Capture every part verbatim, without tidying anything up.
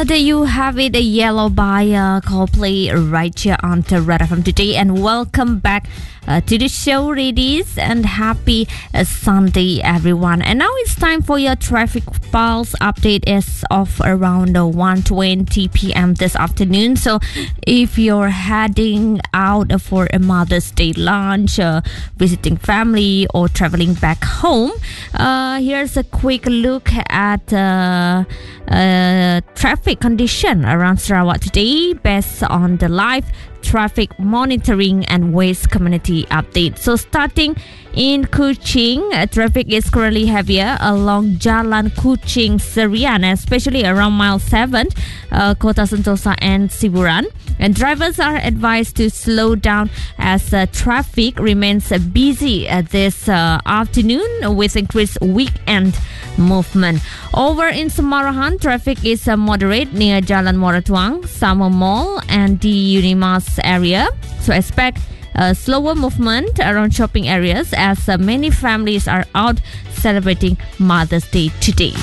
There you have it, a Yellow by uh, Coldplay right here on the Red F M today, and welcome back uh, to the show, ladies, and happy uh, Sunday, everyone. And now it's time for your traffic pulse update as of around uh, one twenty p.m. this afternoon. So if you're heading out for a Mother's Day lunch, uh, visiting family, or traveling back home, uh, here's a quick look at uh, uh, traffic condition around Sarawak today based on the live traffic monitoring and Waste community update. So starting in Kuching, uh, traffic is currently heavier along Jalan Kuching Serian, especially around mile seven, uh, Kota Sentosa and Siburan. And drivers are advised to slow down as uh, traffic remains uh, busy uh, this uh, afternoon with increased weekend movement. Over in Samarahan, traffic is uh, moderate near Jalan Moratuang, Summer Mall, and the Unimas area. So expect uh, slower movement around shopping areas as uh, many families are out celebrating Mother's Day today.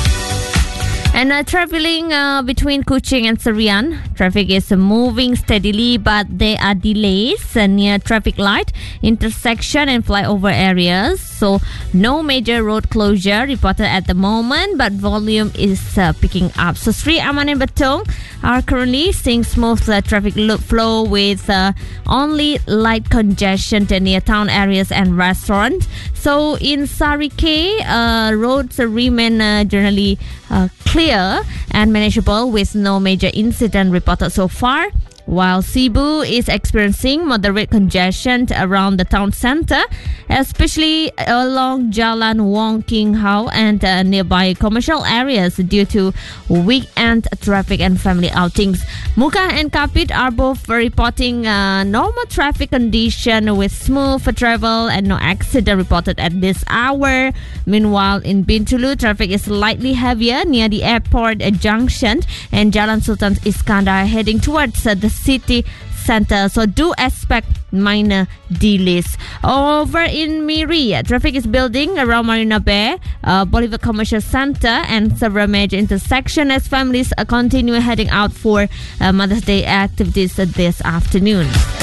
And uh, traveling uh, between Kuching and Serian, traffic is uh, moving steadily, but there are delays uh, near traffic light, intersection and flyover areas. So no major road closure reported at the moment, but volume is uh, picking up. So Sri Aman and Betong are currently seeing smooth uh, traffic flow with uh, only light congestion near town areas and restaurants. So in Sarike, uh, roads remain uh, generally uh, clear and manageable with no major incident reported so far, while Cebu is experiencing moderate congestion around the town center, especially along Jalan Wong King Hau and uh, nearby commercial areas due to weekend traffic and family outings. Muka and Kapit are both reporting uh, normal traffic condition with smooth travel and no accident reported at this hour. Meanwhile, in Bintulu, traffic is slightly heavier near the airport uh, junction and Jalan Sultan Iskandar heading towards uh, the city center, so do expect minor delays. Over in Miri, traffic is building around Marina Bay, uh, Bolivar Commercial Center, and several major intersections as families uh, continue heading out for uh, Mother's Day activities uh, this afternoon.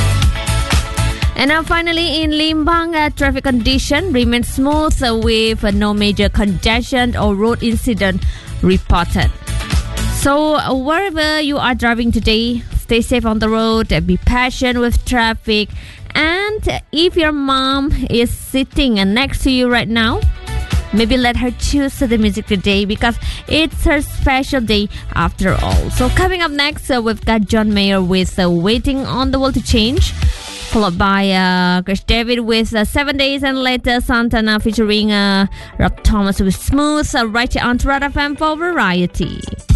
And now finally in Limbang, uh, traffic condition remains smooth uh, with uh, no major congestion or road incident reported. So uh, wherever you are driving today, stay safe on the road, be patient with traffic, and if your mom is sitting next to you right now, maybe let her choose the music today because it's her special day after all. So coming up next, uh, we've got John Mayer with uh, Waiting on the World to Change, followed by uh, Chris David with uh, Seven Days, and later Santana featuring uh, Rob Thomas with Smooth, uh, right here on Red F M for Variety.